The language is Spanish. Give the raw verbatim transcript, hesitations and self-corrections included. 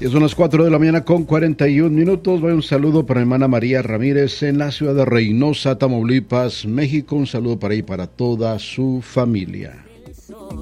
Y son las cuatro de la mañana con cuarenta y un minutos. Voy un saludo para mi hermana María Ramírez en la ciudad de Reynosa, Tamaulipas, México. Un saludo para ella y para toda su familia.